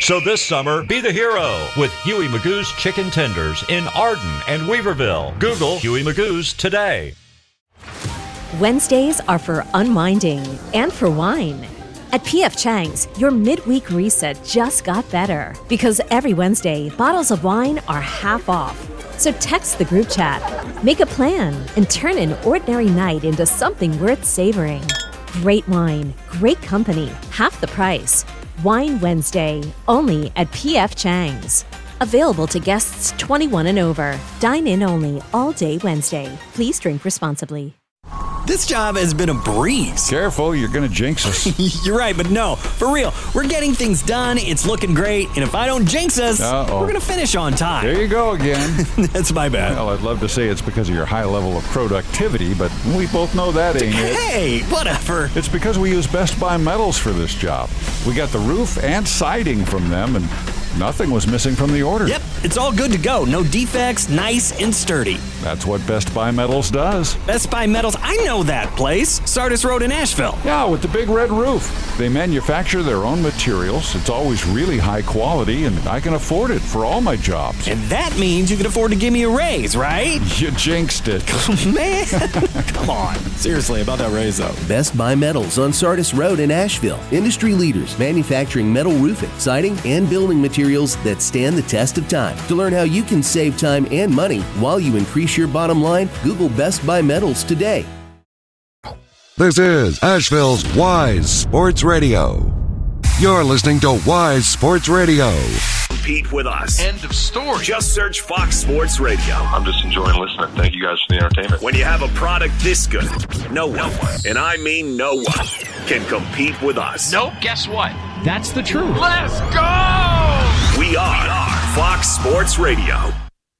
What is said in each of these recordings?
So this summer, be the hero with Huey Magoo's Chicken Tenders in Arden and Weaverville. Google Huey Magoo's today. Wednesdays are for unwinding and for wine. At P.F. Chang's, your midweek reset just got better because every Wednesday, bottles of wine are half off. So text the group chat, make a plan, and turn an ordinary night into something worth savoring. Great wine, great company, half the price. Wine Wednesday, only at P.F. Chang's. Available to guests 21 and over. Dine in only all day Wednesday. Please drink responsibly. This job has been a breeze. Careful, you're going to jinx us. You're right, but no, for real. We're getting things done, it's looking great, and if I don't jinx us, we're going to finish on time. There you go again. That's my bad. Well, I'd love to say it's because of your high level of productivity, but we both know that ain't it. Hey, whatever. It's because we use Best Buy Metals for this job. We got the roof and siding from them, and nothing was missing from the order. Yep, it's all good to go. No defects, nice and sturdy. That's what Best Buy Metals does. Best Buy Metals, I know that place. Sardis Road in Asheville. Yeah, with the big red roof. They manufacture their own materials. It's always really high quality, and I can afford it for all my jobs. And that means you can afford to give me a raise, right? You jinxed it. Man, come on. Seriously, about that raise, though. Best Buy Metals on Sardis Road in Asheville. Industry leaders manufacturing metal roofing, siding, and building materials that stand the test of time. To learn how you can save time and money while you increase your bottom line, Google Best Buy Metals today. This is Asheville's Wise Sports Radio. You're listening to Wise Sports Radio. Compete with us. End of story. Just search Fox Sports Radio. I'm just enjoying listening. Thank you guys for the entertainment. When you have a product this good, no one, and I mean no one, can compete with us. Nope, guess what? That's the truth. Let's go! We are Fox Sports Radio.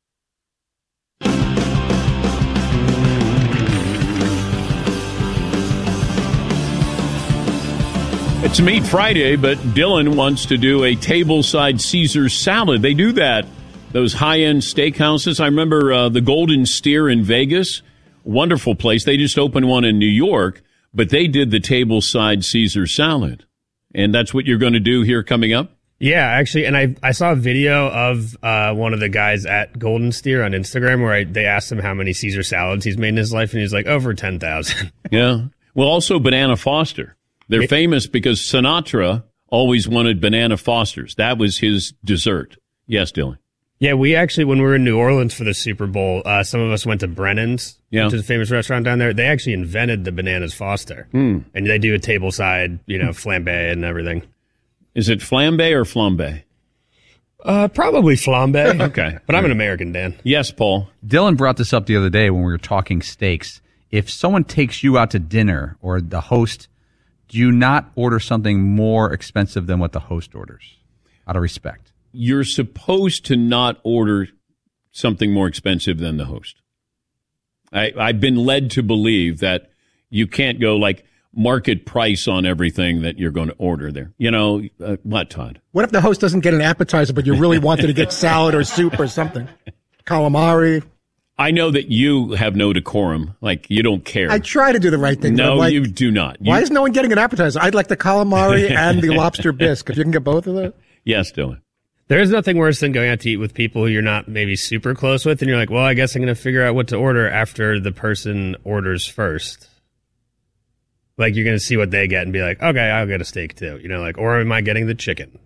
It's Meat Friday, but Dylan wants to do a tableside Caesar salad. They do that, those high-end steakhouses. I remember the Golden Steer in Vegas, wonderful place. They just opened one in New York, but they did the tableside Caesar salad. And that's what you're going to do here coming up? Yeah, actually, and I saw a video of one of the guys at Golden Steer on Instagram where they asked him how many Caesar salads he's made in his life, and he's like, over 10,000. Yeah. Well, also Banana Foster. They're famous because Sinatra always wanted Banana Fosters. That was his dessert. Yes, Dylan. Yeah, we actually, when we were in New Orleans for the Super Bowl, some of us went to Brennan's, which is a famous restaurant down there. They actually invented the Bananas Foster. And they do a tableside, flambe and everything. Is it flambe or flambe? Probably flambe. Okay. But I'm an American, Dan. Yes, Paul. Dylan brought this up the other day when we were talking steaks. If someone takes you out to dinner or the host, do you not order something more expensive than what the host orders out of respect? You're supposed to not order something more expensive than the host. I've been led to believe that you can't go like market price on everything that you're going to order there. What, Todd? What if the host doesn't get an appetizer, but you really wanted to get salad or soup or something? Calamari. I know that you have no decorum. Like, you don't care. I try to do the right thing. No, you do not. Why is no one getting an appetizer? I'd like the calamari and the lobster bisque. If you can get both of those. Yes, Dylan. There is nothing worse than going out to eat with people who you're not maybe super close with, and you're like, well, I guess I'm going to figure out what to order after the person orders first. Like, you're going to see what they get and be like, okay, I'll get a steak too. Or am I getting the chicken?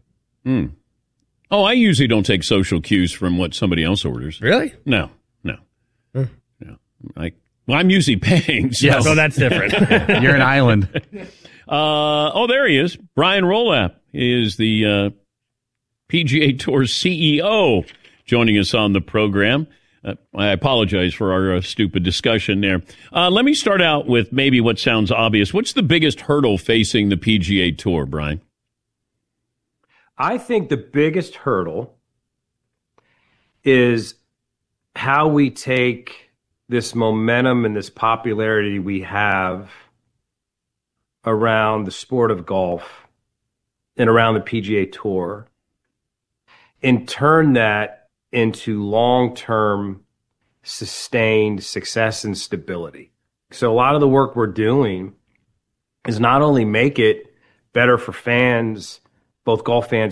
Oh, I usually don't take social cues from what somebody else orders. Really? No. I'm usually paying. So. Yes. So that's different. You're an island. There he is. Brian Rolapp is the PGA Tour CEO joining us on the program. I apologize for our stupid discussion there. Let me start out with maybe what sounds obvious. What's the biggest hurdle facing the PGA Tour, Brian? I think the biggest hurdle is how we take this momentum and this popularity we have around the sport of golf and around the PGA Tour and turn that into long-term sustained success and stability. So a lot of the work we're doing is not only make it better for fans, both golf fans